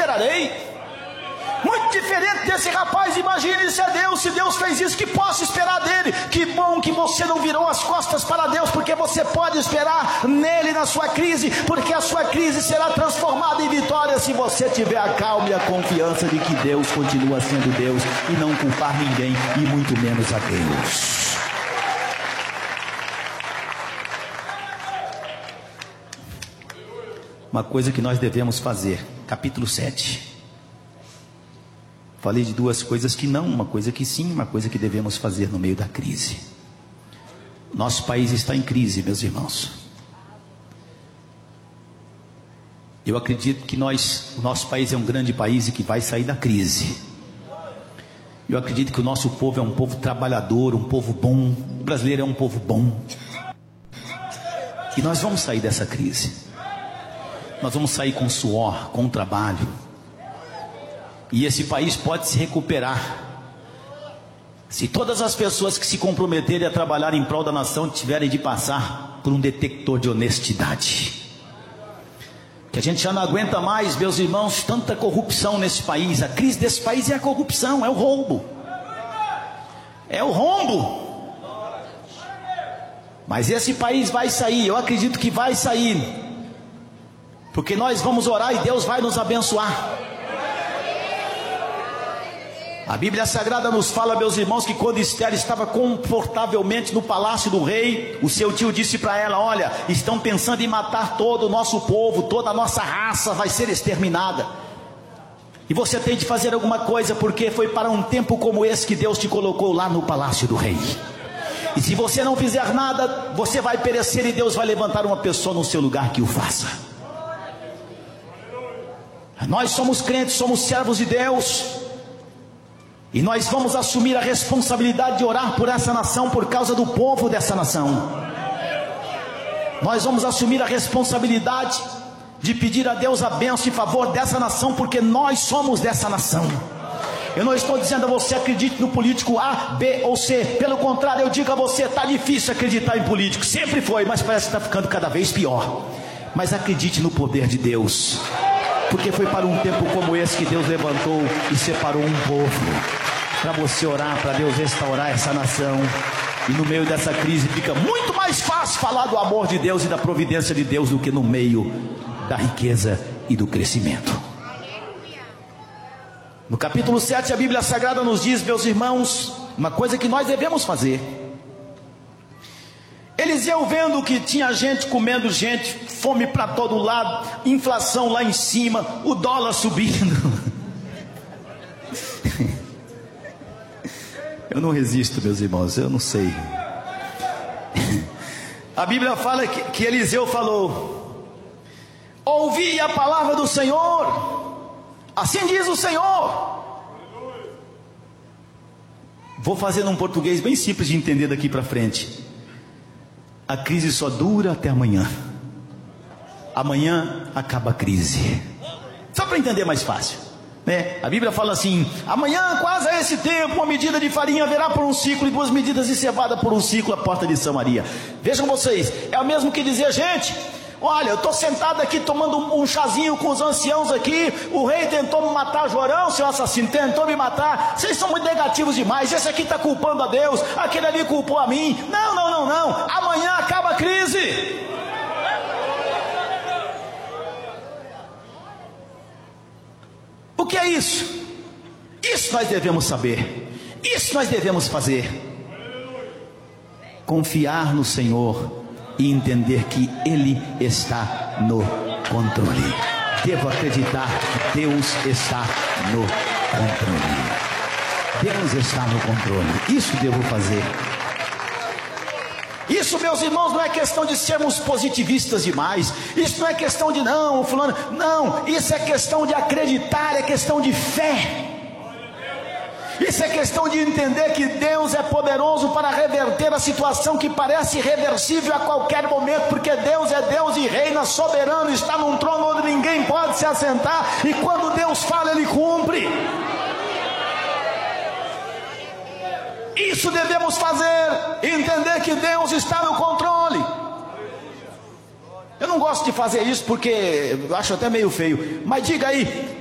esperarei? Muito diferente desse rapaz. Imagine se é Deus, se Deus fez isso, que posso esperar dele? Que bom que você não virou as costas para Deus, porque você pode esperar nele na sua crise, porque a sua crise será transformada em vitória se você tiver a calma e a confiança de que Deus continua sendo Deus e não culpar ninguém, e muito menos a Deus. Uma coisa que nós devemos fazer, capítulo 7. Falei de duas coisas que não, uma coisa que sim, uma coisa que devemos fazer no meio da crise. Nosso país está em crise, meus irmãos. Eu acredito que o nosso país é um grande país e que vai sair da crise. Eu acredito que o nosso povo é um povo trabalhador, um povo bom. O brasileiro é um povo bom. E nós vamos sair dessa crise. Nós vamos sair com suor, com trabalho. E esse país pode se recuperar se todas as pessoas que se comprometerem a trabalhar em prol da nação tiverem de passar por um detector de honestidade. Que a gente já não aguenta mais, meus irmãos, tanta corrupção nesse país. A crise desse país é a corrupção, é o roubo. É o rombo. Mas esse país vai sair, eu acredito que vai sair, porque nós vamos orar e Deus vai nos abençoar. A Bíblia Sagrada nos fala, meus irmãos, que quando Esther estava confortavelmente no palácio do rei, o seu tio disse para ela: olha, estão pensando em matar todo o nosso povo, toda a nossa raça vai ser exterminada, e você tem de fazer alguma coisa, porque foi para um tempo como esse que Deus te colocou lá no palácio do rei. E se você não fizer nada, você vai perecer, e Deus vai levantar uma pessoa no seu lugar que o faça. Nós somos crentes, somos servos de Deus, e nós vamos assumir a responsabilidade de orar por essa nação, por causa do povo dessa nação. Nós vamos assumir a responsabilidade de pedir a Deus a bênção em favor dessa nação, porque nós somos dessa nação. Eu não estou dizendo a você acredite no político A, B ou C. Pelo contrário, eu digo a você, está difícil acreditar em político. Sempre foi, mas parece que está ficando cada vez pior. Mas acredite no poder de Deus, porque foi para um tempo como esse que Deus levantou e separou um povo para você orar, para Deus restaurar essa nação. E no meio dessa crise fica muito mais fácil falar do amor de Deus e da providência de Deus do que no meio da riqueza e do crescimento. No capítulo 7 a Bíblia Sagrada nos diz, meus irmãos, uma coisa que nós devemos fazer. Eliseu, vendo que tinha gente comendo gente, fome para todo lado, inflação lá em cima, o dólar subindo. Eu não resisto, meus irmãos, eu não sei. A Bíblia fala que Eliseu falou: ouvi a palavra do Senhor, assim diz o Senhor. Vou fazer num português bem simples de entender daqui para frente. A crise só dura até amanhã. Amanhã acaba a crise. Só para entender mais fácil, né? A Bíblia fala assim: amanhã, quase a esse tempo, uma medida de farinha haverá por um ciclo, e 2 medidas de cevada por um ciclo à porta de Samaria. Vejam vocês, é o mesmo que dizer: gente, olha, eu estou sentado aqui tomando um chazinho com os anciãos aqui, o rei tentou me matar, Jorão, seu assassino, tentou me matar, vocês são muito negativos demais, esse aqui está culpando a Deus, aquele ali culpou a mim. Não, amanhã acaba a crise. O que é isso? Isso nós devemos saber, isso nós devemos fazer. Confiar no Senhor e entender que Ele está no controle. Devo acreditar que Deus está no controle. Deus está no controle. Isso devo fazer. Isso, meus irmãos, não é questão de sermos positivistas demais. Isso não é questão de não, fulano. Não, isso é questão de acreditar, é questão de fé. Isso é questão de entender que Deus é poderoso para reverter a situação que parece irreversível a qualquer momento, porque Deus é Deus e reina soberano, está num trono onde ninguém pode se assentar, e quando Deus fala, Ele cumpre. Isso devemos fazer, entender que Deus está no controle. Eu não gosto de fazer isso porque eu acho até meio feio, mas diga aí,